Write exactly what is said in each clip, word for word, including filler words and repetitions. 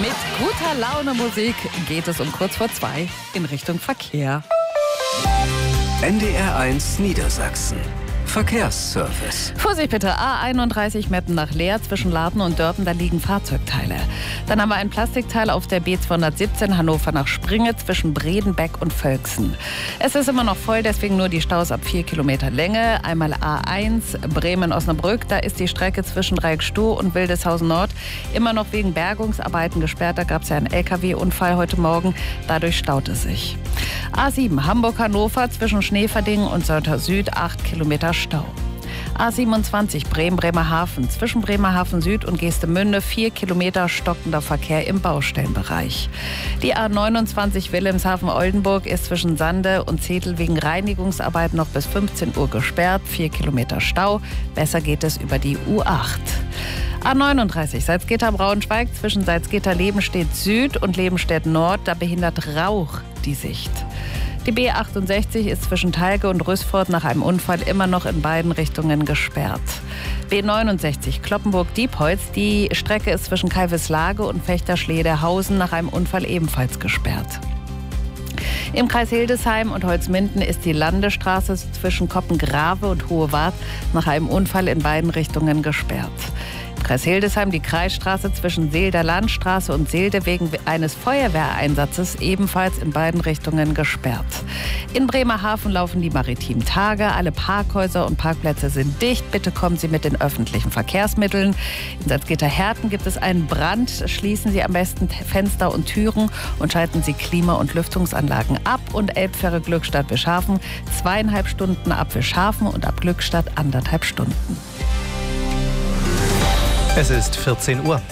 Mit guter Laune Musik geht es um kurz vor zwei in Richtung Verkehr. N D R eins Niedersachsen. Verkehrsservice. Vorsicht bitte, A einunddreißig Meppen nach Leer zwischen Laden und Dörpen, da liegen Fahrzeugteile. Dann haben wir ein Plastikteil auf der B zweihundertsiebzehn Hannover nach Springe zwischen Bredenbeck und Völksen. Es ist immer noch voll, deswegen nur die Staus ab vier Kilometer Länge. Einmal A eins Bremen-Osnabrück, da ist die Strecke zwischen Dreieckstuh und Wildeshausen Nord immer noch wegen Bergungsarbeiten gesperrt. Da gab es ja einen L K W-Unfall heute Morgen, dadurch staut es sich. A sieben Hamburg-Hannover zwischen Schneeverdingen und Sölter Süd, acht Kilometer Stau. A siebenundzwanzig Bremen-Bremerhaven zwischen Bremerhaven Süd und Geestemünde, vier Kilometer stockender Verkehr im Baustellenbereich. Die A neunundzwanzig Wilhelmshaven-Oldenburg ist zwischen Sande und Zetel wegen Reinigungsarbeiten noch bis fünfzehn Uhr gesperrt, vier Kilometer Stau. Besser geht es über die U acht. A neununddreißig Salzgitter-Braunschweig zwischen Salzgitter-Lebenstedt Süd und Lebenstedt Nord, da behindert Rauch die Sicht. Die B achtundsechzig ist zwischen Talge und Rüßfurt nach einem Unfall immer noch in beiden Richtungen gesperrt. B neunundsechzig Kloppenburg-Diepholz, die Strecke ist zwischen Kalveslage und Fechterschlederhausen nach einem Unfall ebenfalls gesperrt. Im Kreis Hildesheim und Holzminden ist die Landestraße zwischen Koppengrave und Hohewart nach einem Unfall in beiden Richtungen gesperrt. Im Kreis Hildesheim die Kreisstraße zwischen Seelder Landstraße und Seelde wegen eines Feuerwehreinsatzes ebenfalls in beiden Richtungen gesperrt. In Bremerhaven laufen die maritimen Tage. Alle Parkhäuser und Parkplätze sind dicht. Bitte kommen Sie mit den öffentlichen Verkehrsmitteln. In Salzgitter-Herten gibt es einen Brand. Schließen Sie am besten Fenster und Türen und schalten Sie Klima- und Lüftungsanlagen ab. Und Elbfähre Glückstadt-Wischhafen zweieinhalb Stunden ab Wischhafen und ab Glückstadt anderthalb Stunden. Es ist vierzehn Uhr.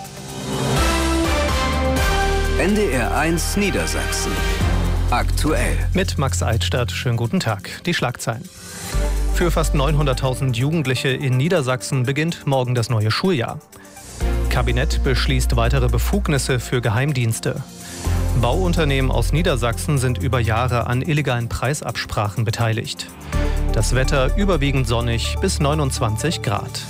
N D R eins Niedersachsen. Aktuell. Mit Max Eitstadt. Schönen guten Tag. Die Schlagzeilen. Für fast neunhunderttausend Jugendliche in Niedersachsen beginnt morgen das neue Schuljahr. Kabinett beschließt weitere Befugnisse für Geheimdienste. Bauunternehmen aus Niedersachsen sind über Jahre an illegalen Preisabsprachen beteiligt. Das Wetter überwiegend sonnig bis neunundzwanzig Grad.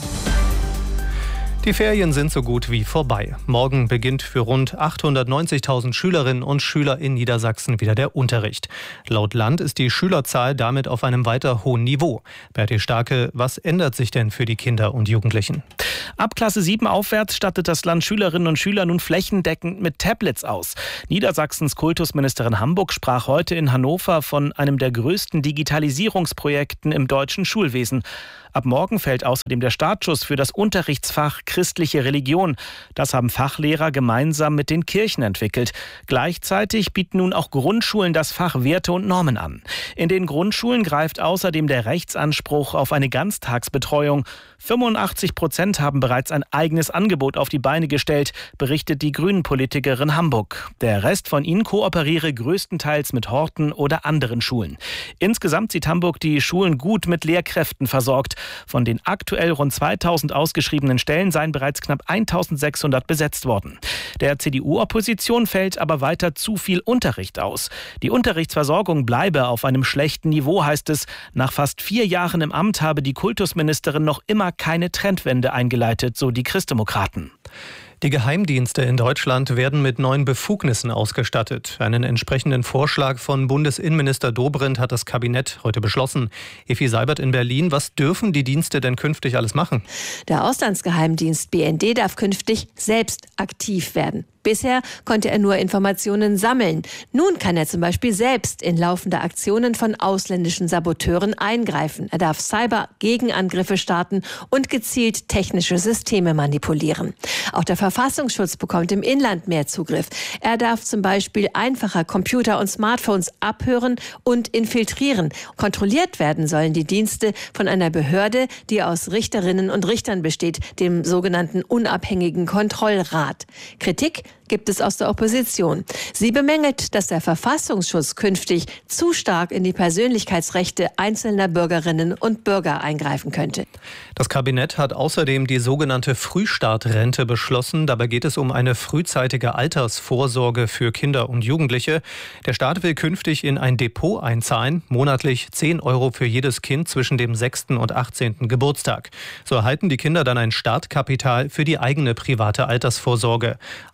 Die Ferien sind so gut wie vorbei. Morgen beginnt für rund achthundertneunzigtausend Schülerinnen und Schüler in Niedersachsen wieder der Unterricht. Laut Land ist die Schülerzahl damit auf einem weiter hohen Niveau. Berti Starke, was ändert sich denn für die Kinder und Jugendlichen? Ab Klasse sieben aufwärts stattet das Land Schülerinnen und Schüler nun flächendeckend mit Tablets aus. Niedersachsens Kultusministerin Hamburg sprach heute in Hannover von einem der größten Digitalisierungsprojekten im deutschen Schulwesen. Ab morgen fällt außerdem der Startschuss für das Unterrichtsfach Christliche Religion. Das haben Fachlehrer gemeinsam mit den Kirchen entwickelt. Gleichzeitig bieten nun auch Grundschulen das Fach Werte und Normen an. In den Grundschulen greift außerdem der Rechtsanspruch auf eine Ganztagsbetreuung. fünfundachtzig Prozent haben bereits ein eigenes Angebot auf die Beine gestellt, berichtet die Grünen-Politikerin Hamburg. Der Rest von ihnen kooperiere größtenteils mit Horten oder anderen Schulen. Insgesamt sieht Hamburg die Schulen gut mit Lehrkräften versorgt. Von den aktuell rund zweitausend ausgeschriebenen Stellen seien bereits knapp eintausendsechshundert besetzt worden. Der C D U-Opposition fällt aber weiter zu viel Unterricht aus. Die Unterrichtsversorgung bleibe auf einem schlechten Niveau, heißt es. Nach fast vier Jahren im Amt habe die Kultusministerin noch immer keine Trendwende eingeleitet, so die Christdemokraten. Die Geheimdienste in Deutschland werden mit neuen Befugnissen ausgestattet. Einen entsprechenden Vorschlag von Bundesinnenminister Dobrindt hat das Kabinett heute beschlossen. Effi Seibert in Berlin, was dürfen die Dienste denn künftig alles machen? Der Auslandsgeheimdienst B N D darf künftig selbst aktiv werden. Bisher konnte er nur Informationen sammeln. Nun kann er zum Beispiel selbst in laufende Aktionen von ausländischen Saboteuren eingreifen. Er darf Cyber-Gegenangriffe starten und gezielt technische Systeme manipulieren. Auch der Verfassungsschutz bekommt im Inland mehr Zugriff. Er darf zum Beispiel einfacher Computer und Smartphones abhören und infiltrieren. Kontrolliert werden sollen die Dienste von einer Behörde, die aus Richterinnen und Richtern besteht, dem sogenannten unabhängigen Kontrollrat. Kritik gibt es aus der Opposition. Sie bemängelt, dass der Verfassungsschutz künftig zu stark in die Persönlichkeitsrechte einzelner Bürgerinnen und Bürger eingreifen könnte. Das Kabinett hat außerdem die sogenannte Frühstartrente beschlossen. Dabei geht es um eine frühzeitige Altersvorsorge für Kinder und Jugendliche. Der Staat will künftig in ein Depot einzahlen, monatlich zehn Euro für jedes Kind zwischen dem sechsten und achtzehnten Geburtstag. So erhalten die Kinder dann ein Startkapital für die eigene private Altersvorsorge. Außerdem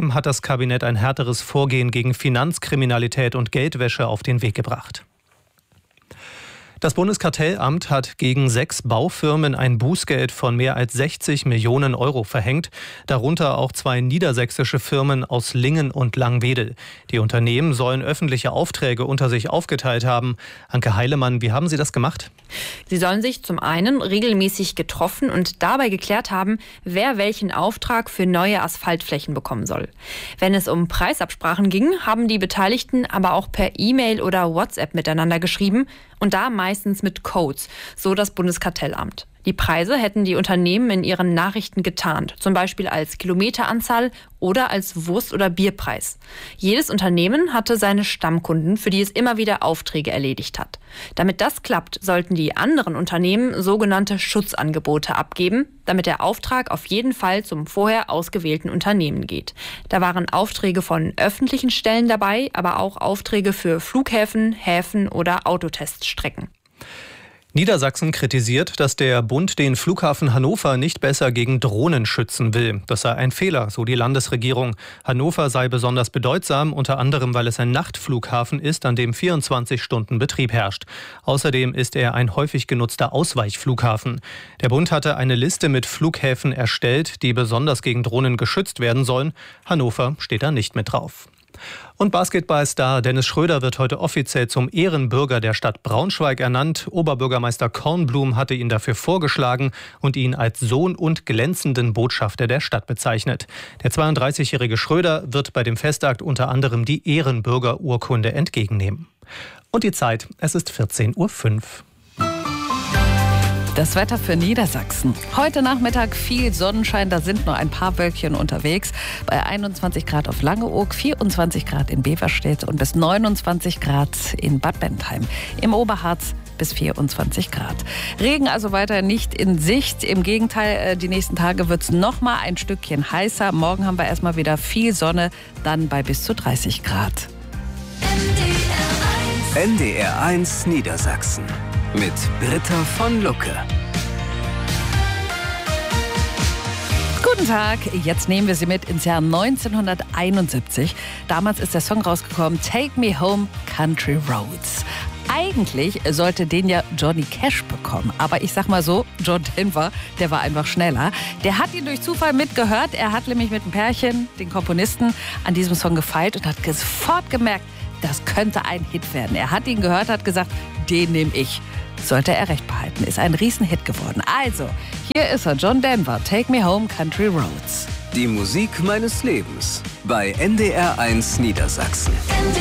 Außerdem hat das Kabinett ein härteres Vorgehen gegen Finanzkriminalität und Geldwäsche auf den Weg gebracht. Das Bundeskartellamt hat gegen sechs Baufirmen ein Bußgeld von mehr als sechzig Millionen Euro verhängt, darunter auch zwei niedersächsische Firmen aus Lingen und Langwedel. Die Unternehmen sollen öffentliche Aufträge unter sich aufgeteilt haben. Anke Heilemann, wie haben Sie das gemacht? Sie sollen sich zum einen regelmäßig getroffen und dabei geklärt haben, wer welchen Auftrag für neue Asphaltflächen bekommen soll. Wenn es um Preisabsprachen ging, haben die Beteiligten aber auch per E-Mail oder WhatsApp miteinander geschrieben und da meistens mit Codes, so das Bundeskartellamt. Die Preise hätten die Unternehmen in ihren Nachrichten getarnt, zum Beispiel als Kilometeranzahl oder als Wurst- oder Bierpreis. Jedes Unternehmen hatte seine Stammkunden, für die es immer wieder Aufträge erledigt hat. Damit das klappt, sollten die anderen Unternehmen sogenannte Schutzangebote abgeben, damit der Auftrag auf jeden Fall zum vorher ausgewählten Unternehmen geht. Da waren Aufträge von öffentlichen Stellen dabei, aber auch Aufträge für Flughäfen, Häfen oder Autoteststrecken. Niedersachsen kritisiert, dass der Bund den Flughafen Hannover nicht besser gegen Drohnen schützen will. Das sei ein Fehler, so die Landesregierung. Hannover sei besonders bedeutsam, unter anderem, weil es ein Nachtflughafen ist, an dem vierundzwanzig Stunden Betrieb herrscht. Außerdem ist er ein häufig genutzter Ausweichflughafen. Der Bund hatte eine Liste mit Flughäfen erstellt, die besonders gegen Drohnen geschützt werden sollen. Hannover steht da nicht mit drauf. Und Basketballstar Dennis Schröder wird heute offiziell zum Ehrenbürger der Stadt Braunschweig ernannt. Oberbürgermeister Kornblum hatte ihn dafür vorgeschlagen und ihn als Sohn und glänzenden Botschafter der Stadt bezeichnet. Der zweiunddreißigjährige Schröder wird bei dem Festakt unter anderem die Ehrenbürgerurkunde entgegennehmen. Und die Zeit, es ist vierzehn Uhr fünf. Das Wetter für Niedersachsen. Heute Nachmittag viel Sonnenschein, da sind nur ein paar Wölkchen unterwegs. Bei einundzwanzig Grad auf Langeoog, vierundzwanzig Grad in Beverstedt und bis neunundzwanzig Grad in Bad Bentheim. Im Oberharz bis vierundzwanzig Grad. Regen also weiter nicht in Sicht. Im Gegenteil, die nächsten Tage wird es noch mal ein Stückchen heißer. Morgen haben wir erstmal wieder viel Sonne, dann bei bis zu dreißig Grad. N D R eins Niedersachsen mit Britta von Lucke. Guten Tag, jetzt nehmen wir Sie mit ins Jahr neunzehnhunderteinundsiebzig. Damals ist der Song rausgekommen, Take Me Home, Country Roads. Eigentlich sollte den ja Johnny Cash bekommen. Aber ich sag mal so, John Denver, der war einfach schneller. Der hat ihn durch Zufall mitgehört. Er hat nämlich mit einem Pärchen, den Komponisten, an diesem Song gefeilt und hat sofort gemerkt, das könnte ein Hit werden. Er hat ihn gehört, hat gesagt, den nehme ich. Sollte er recht behalten, ist ein Riesenhit geworden. Also, hier ist er, John Denver, Take Me Home, Country Roads. Die Musik meines Lebens bei N D R eins Niedersachsen.